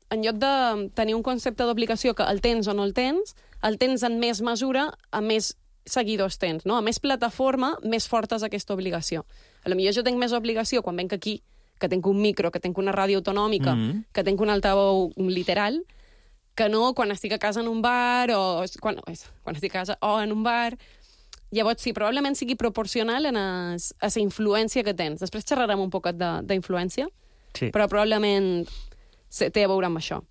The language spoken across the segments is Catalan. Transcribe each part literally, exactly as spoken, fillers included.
en lloc de tenir un concepte d'obligació que el tens o no el tens, el tens en més mesura, a més seguidors tens, no? A més plataforma, més forta és aquesta obligació. A lo millor jo tinc més obligació quan venc aquí, que tinc un micro, que tinc una ràdio autonòmica, mm-hmm. que tinc un altaveu literal, que no quan estic a casa en un bar, o quan, quan estic a casa o en un bar. Llavors, sí, probablement sigui proporcional en es, a la influència que tens. Després xerrarem un poquet d'influència, sí. però probablement té a veure amb això.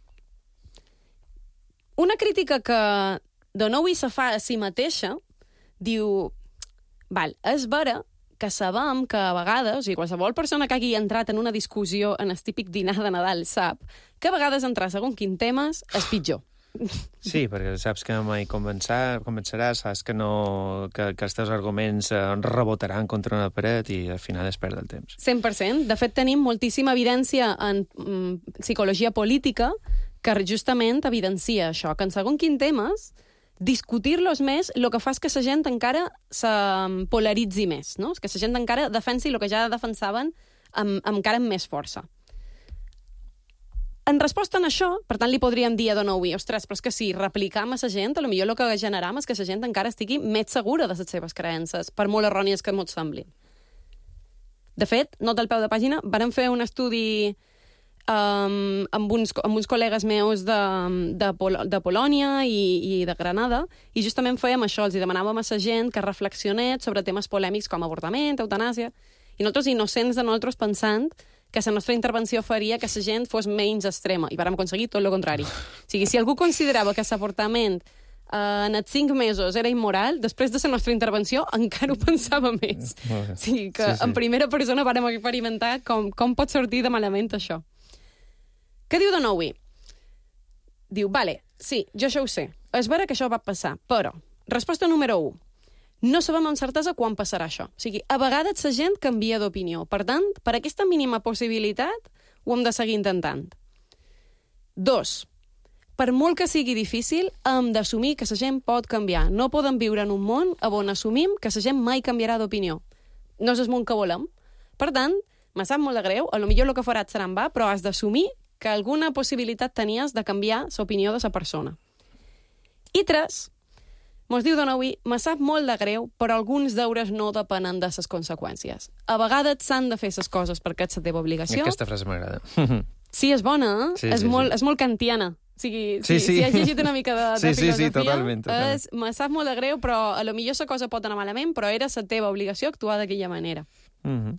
Una crítica que Donoghue se fa a si mateixa, diu, val, és vera que sabem que a vegades, o sigui, qualsevol persona que hagi entrat en una discussió en el típic dinar de Nadal sap que a vegades entrar segons quin temes és pitjor. Sí, perquè saps que mai convençar, convenceràs, saps que, no, que, que els teus arguments eh, rebotaran contra una paret i al final es perd el temps. cent per cent. De fet, tenim moltíssima evidència en mm, psicologia política que justament evidencia això, que en segons quin temes discutir-los més el que fa és que la gent encara se polaritzi més, no? Que la gent encara defensi el que ja defensaven amb, amb encara amb més força. En resposta a això, per tant, li podríem dir a Donoghue, ostres, però és que si replicam a la gent, potser el que generam és que la gent encara estigui més segura de les seves creences, per molt errònies que ens semblin. De fet, nota al peu de pàgina, vàrem fer un estudi um, amb, uns, amb uns col·legues meus de, de, Pol de Polònia i, i de Granada, i justament fèiem això, els demanàvem a la gent que reflexionés sobre temes polèmics com avortament, eutanàsia, i nosaltres innocents de nosaltres pensant que la nostra intervenció faria que la gent fos menys extrema, i vàrem aconseguir tot el contrari. O sigui, si algú considerava que l'avortament eh, en els cinc mesos era immoral, després de la nostra intervenció encara ho pensava més. O sigui, que sí, sí. En primera persona vàrem experimentar com, com pot sortir de malament això. Què diu Donoghue? Diu, vale, sí, jo això ho sé. És vera que això va passar, però, resposta número u, no sabem amb certesa quan passarà això. O sigui, a vegades la gent canvia d'opinió. Per tant, per aquesta mínima possibilitat, ho hem de seguir intentant. Dos, per molt que sigui difícil, hem d'assumir que la gent pot canviar. No podem viure en un món on assumim que la gent mai canviarà d'opinió. No és el món que volem. Per tant, me sap molt de greu, a lo millor el que faràs serà en va, però has d'assumir que alguna possibilitat tenies de canviar l'opinió de la persona. I tres, mos diu Donoghue, me sap molt de greu, però alguns deures no depenen de les conseqüències. A vegades s'han de fer les coses perquè és la teva obligació. Aquesta frase m'agrada. Sí, és bona, eh? Sí, és, sí, molt, sí. és molt kantiana. O sigui, sí, sí, sí. si has llegit una mica de, de sí, filosofia, sí, sí, totalment, totalment. És, me sap molt de greu, però a lo millor la cosa pot anar malament, però era la teva obligació actuar d'aquella manera. Mm -hmm.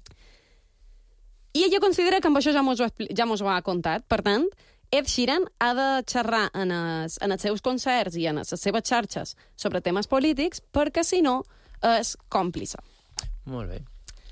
I ella considera que amb això ja mos ho, ja mos ho ha contat. Per tant, Ed Sheeran ha de xerrar en els, en els seus concerts i en les seves xarxes sobre temes polítics perquè, si no, és còmplice. Molt bé.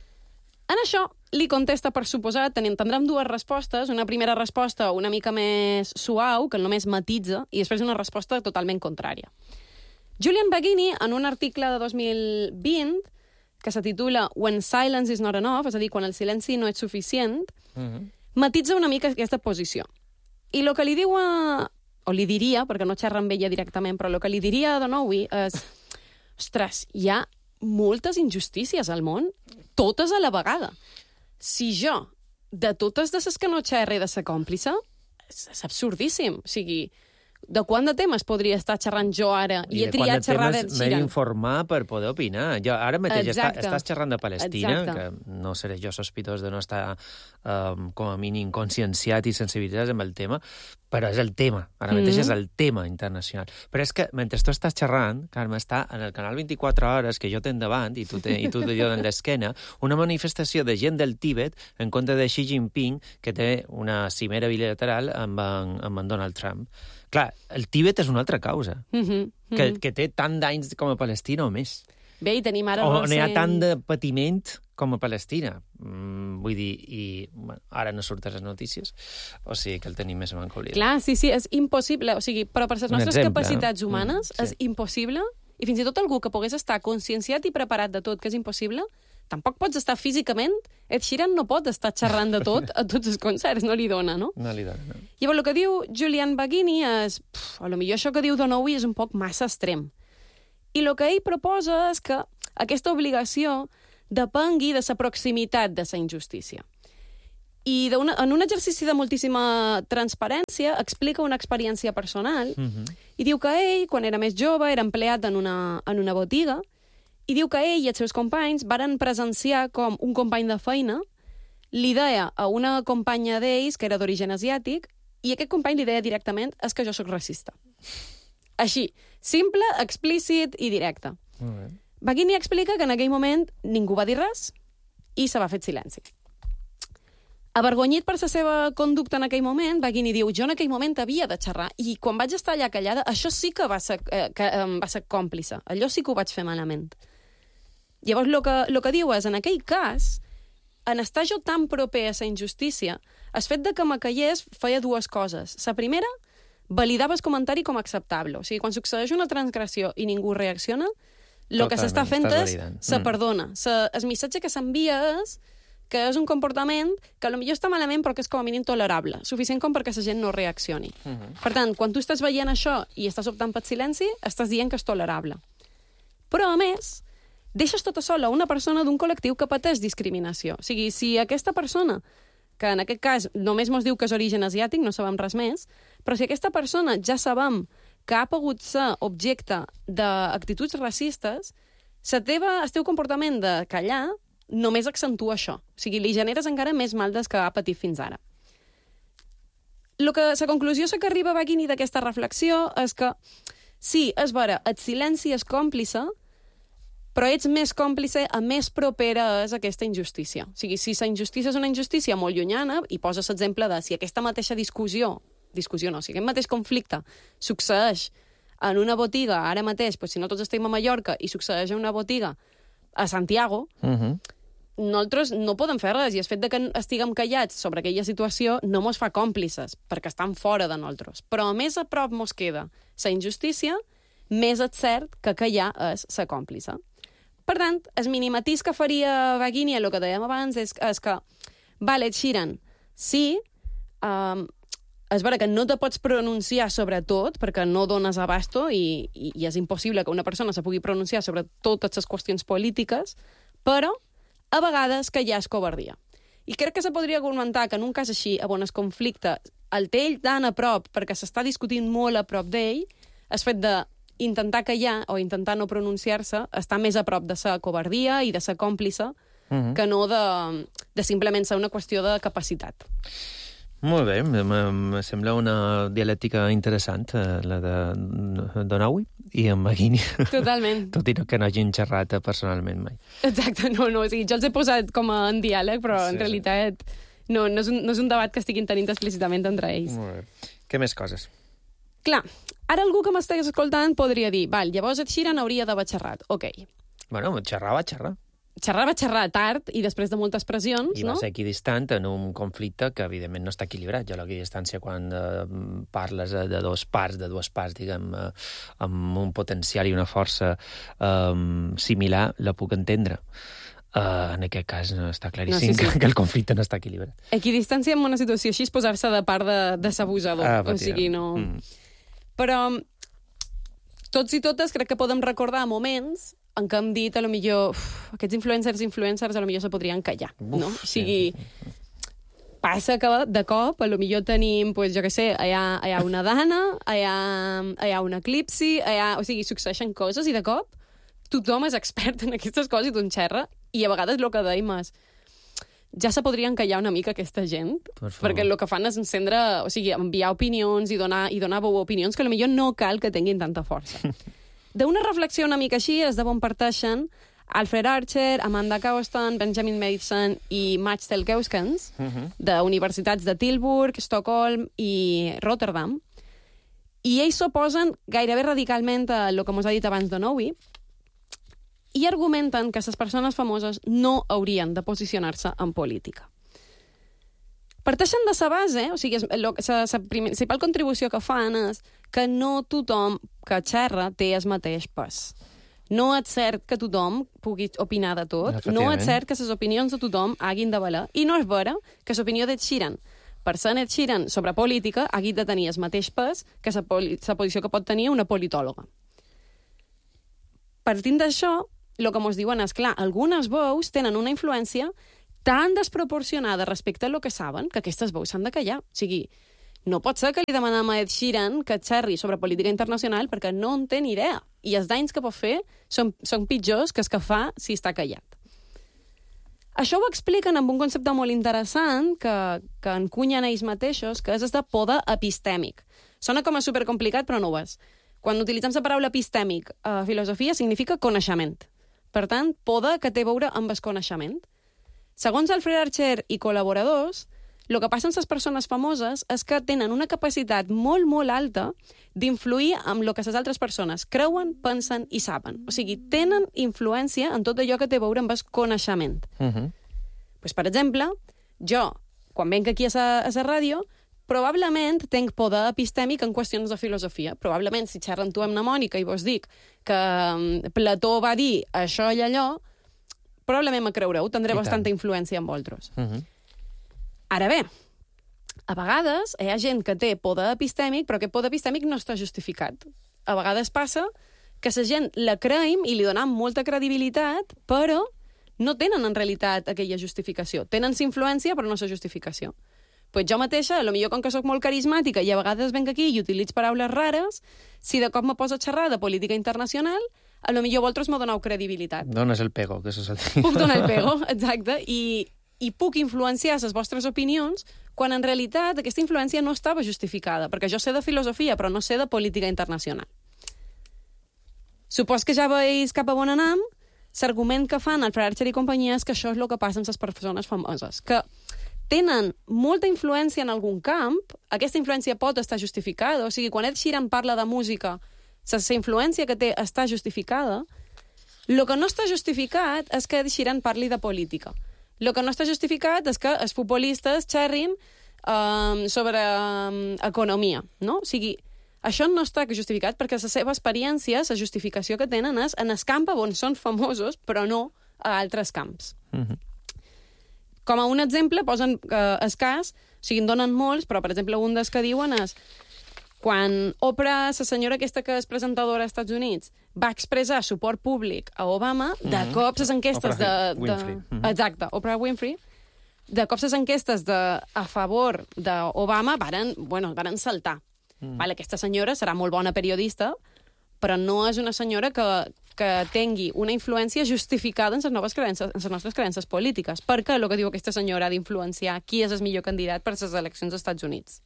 En això, li contesta, per suposat, tindrem dues respostes, una primera resposta una mica més suau, que només matitza, i després una resposta totalment contrària. Julian Baggini, en un article de dos mil vint, que se titula When Silence is not enough, és a dir, quan el silenci no és suficient, mm-hmm. matitza una mica aquesta posició. I el que li diu a... o li diria, perquè no xerra amb ella directament, però el que li diria a Donoghue és ostres, hi ha moltes injustícies al món, totes a la vegada. Si jo, de totes de les que no xerre de ser còmplice, és, és absurdíssim. O sigui, de quant de temes podria estar xerrant jo ara i, i he triat xerrar d'Ed Sheeran? M'he d'informar per poder opinar. Jo ara mateix està, estàs xerrant de Palestina, Exacte. Que no seré jo sospitós de no estar um, com a mínim conscienciat i sensibilitzat amb el tema, però és el tema. Ara mateix mm. és el tema internacional. Però és que mentre tu estàs xerrant, Carme, està en el canal vint-i-quatre hores que jo té endavant i tu, te, i tu te jo en l'esquena, una manifestació de gent del Tíbet en contra de Xi Jinping que té una cimera bilateral amb en, amb en Donald Trump. Clar, el Tíbet és una altra causa, mm -hmm, mm -hmm. Que, que té tant d'anys com a Palestina o més. Bé, i tenim ara... O no hi ha recent... tant de patiment com a Palestina. Mm, vull dir, i bueno, ara no surten les notícies, o sigui que el tenim més en oblidat. Clar, sí, sí, és impossible. O sigui, però per les nostres exemple, capacitats no? humanes mm, sí. és impossible, i fins i tot algú que pogués estar conscienciat i preparat de tot que és impossible, tampoc pots estar físicament. Ed Sheeran no pot estar xerrant de tot a tots els concerts, no li dona, no? No li dona, no. Llavors, el que diu Julian Baggini és... Pff, a lo millor això que diu Donoghue és un poc massa extrem. I el que ell proposa és que aquesta obligació depengui de la proximitat de la injustícia. I una, en un exercici de moltíssima transparència explica una experiència personal Mhm. i diu que ell, quan era més jove, era empleat en una, en una botiga i diu que ell i els seus companys varen presenciar com un company de feina li deia a una companya d'ells, que era d'origen asiàtic, i aquest company li deia directament és que jo sóc racista. Així, simple, explícit i directe. Molt bé. Baghini explica que en aquell moment ningú va dir res i se va fer silenci. Avergonyit per la seva conducta en aquell moment, Baghini diu, jo en aquell moment havia de xerrar, i quan vaig estar allà callada, això sí que va ser, eh, que, eh, va ser còmplice. Allò sí que ho vaig fer malament. Llavors, el que, lo que diu és, en aquell cas, en estar jo tan proper a la injustícia, el fet de que me callés feia dues coses. La primera, validava el comentari com a acceptable. O sigui, quan succeeix una transgressió i ningú reacciona, el que s'està fent és, se perdona. Se, el missatge que s'envia és que és un comportament que potser està malament però que és com a mínim tolerable, suficient com perquè la gent no reaccioni. Uh -huh. Per tant, quan tu estàs veient això i estàs optant per silenci, estàs dient que és tolerable. Però, a més, deixes tota sola una persona d'un col·lectiu que pateix discriminació. O sigui, si aquesta persona, que en aquest cas només mos diu que és origen asiàtic, no sabem res més, però si aquesta persona ja sabem que ha pogut ser objecte d'actituds racistes, la teva, el teu comportament de callar només accentua això. O sigui, li generes encara més mal des que ha patit fins ara. Lo que, la conclusió que arriba Baghini d'aquesta reflexió és que, sí, és vera, el silenci és còmplice, però ets més còmplice a més propera és aquesta injustícia. O sigui, si la injustícia és una injustícia molt llunyana, i poses l'exemple de si aquesta mateixa discussió, discussió no, si aquest mateix conflicte succeeix en una botiga, ara mateix, pues, si no tots estem a Mallorca, i succeeix en una botiga a Santiago, Uh -huh. nosaltres no podem fer res, i el fet de que estiguem callats sobre aquella situació no mos fa còmplices, perquè estan fora de nosaltres. Però més a prop mos queda la injustícia, més és cert que callar és la còmplice. Per tant, el minimatís que faria Baghini, el que dèiem abans, és, és que, vale, Sheeran, sí, um, és vera que no te pots pronunciar sobre tot, perquè no dones abasto i, i, i és impossible que una persona se pugui pronunciar sobre totes les qüestions polítiques, però a vegades que ja és covardia. I crec que se podria argumentar que en un cas així, on el conflicte el té ell tan a prop, perquè s'està discutint molt a prop d'ell, el fet d'intentar callar o intentar no pronunciar-se està més a prop de ser covardia i de ser còmplice uh -huh. que no de, de simplement ser una qüestió de capacitat. Molt bé, me sembla una dialèctica interessant, la de Donaui i en Baghini. Totalment. Tot i que no hagin xerrat personalment mai. Exacte, no, no, o sigui, jo els he posat com a en diàleg, però sí, en realitat no, no, és un, no és un debat que estiguin tenint explícitament entre ells. Molt bé. Què més coses? Clar, ara algú que m'estigués escoltant podria dir, val, llavors Ed Sheeran hauria d'haver xerrat. Ok. Bueno, xerrar va xerrar. Xerrar va xerrar tard i després de moltes pressions, I no? I va ser equidistant en un conflicte que, evidentment, no està equilibrat. Jo l'equidistància, quan eh, parles de dos parts, de dues parts, diguem, eh, amb un potencial i una força eh, similar, la puc entendre. Uh, en aquest cas no està claríssim no, sí, sí. Que, que el conflicte no està equilibrat. Equidistància en una situació així és posar-se de part de, de l'abusador. Ah, o sigui, no... Mm. Però tots i totes crec que podem recordar moments en què hem dit, a lo millor, uf, aquests influencers i influencers a lo millor se podrien callar, uf, no? O sigui, sí. Passa que de cop, a lo millor tenim, pues, jo què sé, hi ha, hi ha una dana, hi ha, hi ha un eclipsi, hi ha, o sigui, succeeixen coses i de cop tothom és expert en aquestes coses i tothom xerra, i a vegades el que dèiem és ja se podrien callar una mica aquesta gent, perquè el que fan és encendre, o sigui, enviar opinions i donar, i donar opinions que potser no cal que tinguin tanta força. D'una reflexió una mica així es deuen parteixen Alfred Archer, Amanda Cawston, Benjamin Mason i Mats Telkeuskens, uh -huh. d'universitats de Tilburg, Estocolm i Rotterdam, i ells s'oposen gairebé radicalment a el que mos ha dit abans Donoui, i argumenten que les persones famoses no haurien de posicionar-se en política. Parteixen de sa base, o sigui, la principal contribució que fan és que no tothom que xerra té el mateix pes. No és cert que tothom pugui opinar de tot, no és cert que les opinions de tothom hagin de valer, i no és vera que l'opinió d'Ed Sheeran, per ser Ed Sheeran sobre política, hagi de tenir el mateix pes que la posició que pot tenir una politòloga. Partint d'això, el que ens diuen és, clar, algunes veus tenen una influència tan desproporcionada respecte a lo que saben que aquestes veus s'han de callar. O sigui, no pot ser que li demanem a Ed Sheeran que xerri sobre política internacional perquè no en té ni idea. I els danys que pot fer són, són pitjors que els que fa si està callat. Això ho expliquen amb un concepte molt interessant que, que encunyen ells mateixos, que és el de poder epistèmic. Sona com a supercomplicat, però no ho és. Quan utilitzem la paraula epistèmic a filosofia, significa coneixement. Per tant, poder que té a veure amb el coneixement. Segons Alfred Archer i col·laboradors, el que passa amb les persones famoses és que tenen una capacitat molt, molt alta d'influir en el que les altres persones creuen, pensen i saben. O sigui, tenen influència en tot allò que té a veure amb el coneixement. Uh -huh. pues, per exemple, jo, quan venc aquí a la, a la ràdio, probablement tenc poder epistèmic en qüestions de filosofia. Probablement, si xerren tu amb na Mònica i vos dic que Plató va dir això i allò, probablement me creureu, tindré I bastanta tant. influència en vosaltres. Uh -huh. Ara bé, a vegades hi ha gent que té poder epistèmic, però aquest poder epistèmic no està justificat. A vegades passa que la gent la creïm i li donem molta credibilitat, però no tenen en realitat aquella justificació. Tenen la influència, però no la justificació. Pues jo mateixa, potser com que sóc molt carismàtica i a vegades venc aquí i utilitzo paraules rares, si de cop me poso a xerrar de política internacional, a lo millor vosaltres m'ho doneu credibilitat. Dones el pego, que això és el que... Puc donar el pego, exacte, i... i puc influenciar les vostres opinions quan en realitat aquesta influència no estava justificada, perquè jo sé de filosofia però no sé de política internacional. Supos que ja veus cap a on anem, l'argument que fan el Alfred Archer i companyia és que això és el que passa amb les persones famoses, que tenen molta influència en algun camp, aquesta influència pot estar justificada, o sigui, quan Ed Sheeran parla de música, la influència que té està justificada, el que no està justificat és que Ed Sheeran parli de política. El que no està justificat és que els futbolistes xerrin um, sobre um, economia, no? O sigui, això no està justificat perquè la seva experiència, la justificació que tenen és en el camp on són famosos, però no a altres camps. Mm-hmm. Com a un exemple, posen uh, el cas, o sigui, en donen molts, però, per exemple, un dels que diuen és quan Oprah, la senyora aquesta que és presentadora als Estats Units, va expressar suport públic a Obama, mm-hmm. de cop les enquestes de... de... Mm-hmm. Exacte, Oprah Winfrey. De cop les enquestes de, a favor d'Obama varen, bueno, varen saltar. Mm. Vale, aquesta senyora serà molt bona periodista, però no és una senyora que, que tingui una influència justificada en les, noves creences, en les nostres creences polítiques. Perquè el que diu aquesta senyora ha d'influenciar qui és el millor candidat per a les eleccions als Estats Units.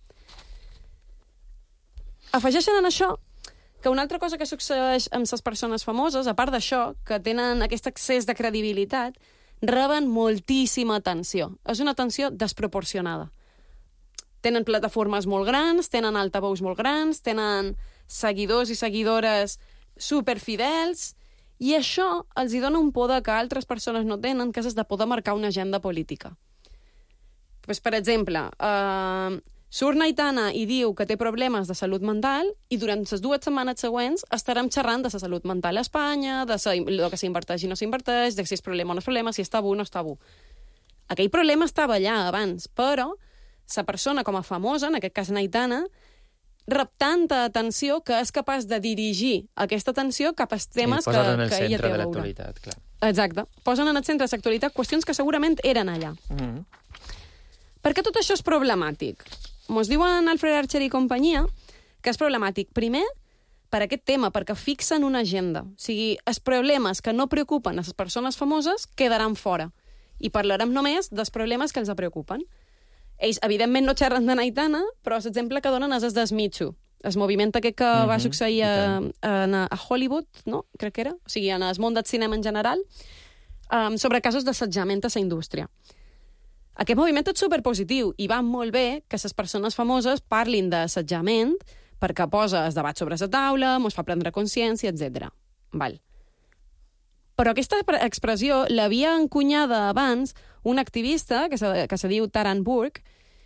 Afegeixen en això que una altra cosa que succeeix amb les persones famoses, a part d'això, que tenen aquest excés de credibilitat, reben moltíssima atenció. És una atenció desproporcionada. Tenen plataformes molt grans, tenen altaveus molt grans, tenen seguidors i seguidores superfidels, i això els hi dona un poder que altres persones no tenen, que és de poder marcar una agenda política. Pues, per exemple, eh, surt Aitana i diu que té problemes de salut mental i durant les dues setmanes següents estarem xerrant de la salut mental a Espanya, de lo que s'inverteix i no s'inverteix, de si és problema o no és problema, si és tabú o no és tabú. Aquell problema estava allà abans, però la persona com a famosa, en aquest cas Aitana, rep tanta atenció que és capaç de dirigir aquesta atenció cap als temes que, que ella té a veure. Clar. Exacte. Posen en el centre de l'actualitat qüestions que segurament eren allà. Mm-hmm. Per què tot això és problemàtic? Mos diuen Alfred Archer i companyia que és problemàtic, primer, per aquest tema, perquè fixen una agenda. O sigui, els problemes que no preocupen a les persones famoses quedaran fora. I parlarem només dels problemes que els preocupen. Ells, evidentment, no xerren de Aitana, però l'exemple que donen és el des Me Too. El moviment aquest que mm-hmm. va succeir a, a, a Hollywood, no? Crec que era. O sigui, en el món del cinema en general, um, sobre casos d'assetjament a la indústria. Aquest moviment és superpositiu i va molt bé que les persones famoses parlin d'assetjament perquè posa el debat sobre la taula, ens fa prendre consciència, etcètera. Val. Però aquesta expressió l'havia encunyada abans un activista que se, que se diu Taran Burke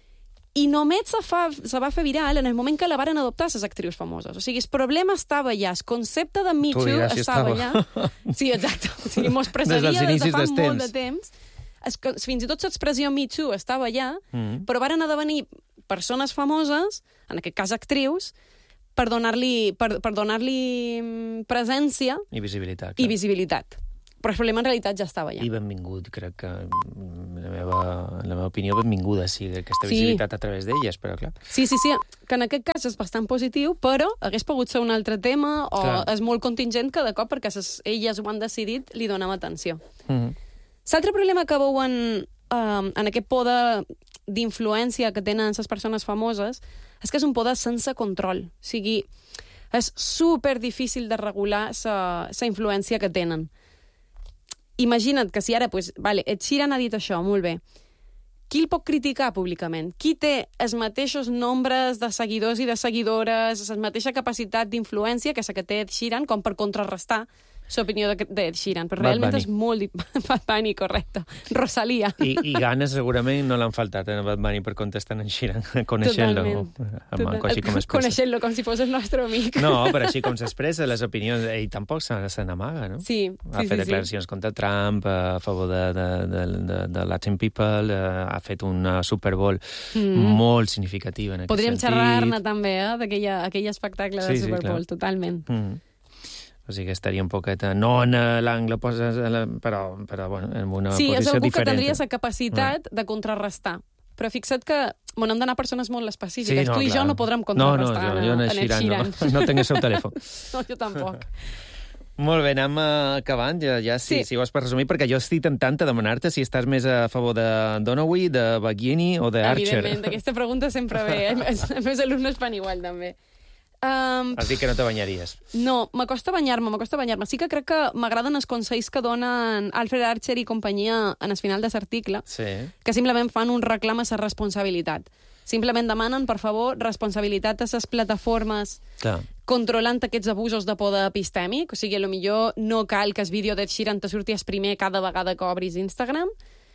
i només se, fa, se va fer viral en el moment que la varen adoptar les actrius famoses. O sigui, el problema estava allà, el concepte de Me Too estava, estava allà. Sí, exacte. O sigui, mos pressaria des de fa molt de temps. Es, fins i tot l'expressió Me Too estava allà, mm. però varen esdevenir persones famoses, en aquest cas actrius, per donar-li per, per donar-li presència i visibilitat. I visibilitat. Però el problema en realitat ja estava allà. I benvingut, crec que, la meva, la meva opinió, benvinguda sigui aquesta Sí. visibilitat a través d'elles, però clar. Sí, sí, sí, que en aquest cas és bastant positiu, però hagués pogut ser un altre tema o Clar. és molt contingent que de cop, perquè ses, elles ho han decidit, li donem atenció. Mm-hmm. L'altre problema que veuen eh, en aquest poder d'influència que tenen les persones famoses és que és un poder sense control. O sigui, és super difícil de regular la influència que tenen. Imagina't que si ara, pues, vale, Ed Sheeran ha dit això, molt bé. Qui el pot criticar públicament? Qui té els mateixos nombres de seguidors i de seguidores, la mateixa capacitat d'influència que la que té Ed Sheeran, com per contrarrestar l'opinió d'Ed Sheeran? Però Bad realment Bunny. és molt... di- Bad Bunny, correcte. Rosalía. I, I ganes segurament no l'han faltat a Bad Bunny per contestar en Sheeran, coneixent-lo, amb Total- així com expressa. Coneixent-lo com si fos el nostre amic. No, però així com s'expressa, les opinions, ell tampoc se, se n'amaga, no? Sí, Ha sí, fet sí, declaracions contra Trump, a favor de, de, de, de, de Latin People, eh, ha fet una Super Bowl Mm. molt significativa en aquest Podríem sentit. xerrar-ne també, eh, d'aquella aquell espectacle de Sí, sí, Super Bowl, clar. totalment. Mm. O sigui que estaria un poquet... No en eh, l'angle, poses, a la- però, però bueno, en una Sí, és posició algú diferent. que tindria la capacitat de contrarrestar. Però fixa't que bueno, hem d'anar a persones molt específiques. tu i jo no podrem contrarrestar no, no, jo, en no, Ed Sheeran, Sheeran. no, no tinc el seu telèfon. No, jo tampoc. Molt bé, anem eh, acabant, ja, ja si, Sí. si vols per resumir, perquè jo estic tentant a demanar-te si estàs més a favor de Donoghue, de Baghini o d'Archer. Evidentment, aquesta pregunta sempre ve. Eh? Els meus alumnes fan igual, també. Um, Has dit que no te banyaries. no, m'acosta banyar-me, m'acosta banyar-me. Sí que crec que m'agraden els consells que donen Alfred Archer i companyia en el final de l'article, Sí. que simplement fan un reclam a la responsabilitat. Simplement demanen, per favor, responsabilitat a les plataformes Clar. controlant aquests abusos de poder epistèmic. O sigui, potser no cal que el vídeo d'Ed Sheeran te surti el primer cada vegada que obris Instagram.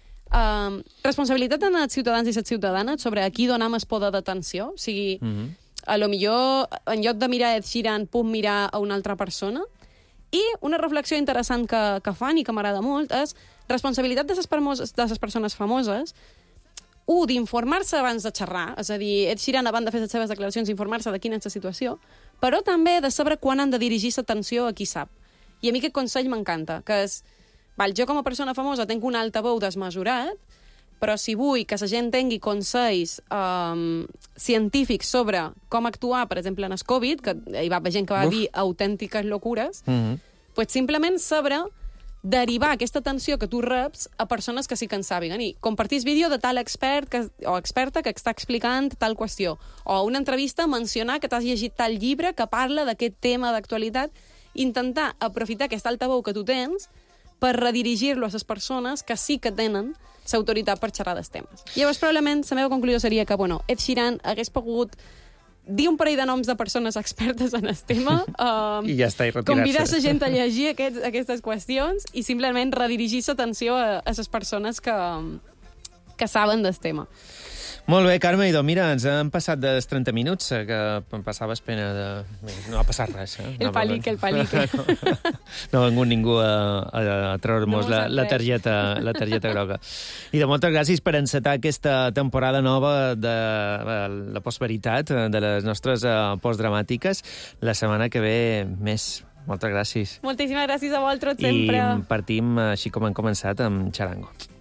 Um, responsabilitat en els ciutadans i les ciutadanes sobre a qui donem el poder d'atenció. O sigui, Mm -hmm. a lo millor, en lloc de mirar Ed Sheeran, puc mirar a una altra persona. I una reflexió interessant que, que fan i que m'agrada molt és responsabilitat de les, permos- de les persones famoses, un, d'informar-se abans de xerrar, és a dir, Ed Sheeran, abans de fer les seves declaracions, informar-se de quina és la situació, però també de saber quan han de dirigir l'atenció a qui sap. I a mi aquest consell m'encanta, que és, val, jo com a persona famosa tinc un altaveu desmesurat, però si vull que la gent tingui consells um, científics sobre com actuar, per exemple, en el Covid, que hi va haver gent que va Uf. dir autèntiques locures, Mm -hmm. pues simplement saber derivar aquesta atenció que tu reps a persones que sí que en sàpiguen. I compartir vídeo de tal expert que, o experta que està explicant tal qüestió. O una entrevista mencionar que t'has llegit tal llibre que parla d'aquest tema d'actualitat. Intentar aprofitar aquest altaveu que tu tens per redirigir-lo a les persones que sí que tenen l'autoritat per xerrar dels temes. Llavors, probablement, la meva conclusió seria que, bueno, Ed Sheeran hagués pogut dir un parell de noms de persones expertes en el tema, um, I ja està, i retirar-se. convidar la gent a llegir aquests, aquestes qüestions i simplement redirigir l'atenció a, a les persones que, que saben del tema. Molt bé, Carme, i doncs mira, ens hem passat dels trenta minuts, eh, que em passaves pena de... No ha passat res, eh? El No, palique, el palique. No, no ha vingut ningú a, a, a treure'ns No la, sap la, res. targeta, la targeta groga. I de moltes gràcies per encetar aquesta temporada nova de eh, la postveritat, eh, de les nostres eh, postdramàtiques. La setmana que ve, més. Moltes gràcies. Moltíssimes gràcies a vosaltres sempre. I partim, així com hem començat, amb Charango.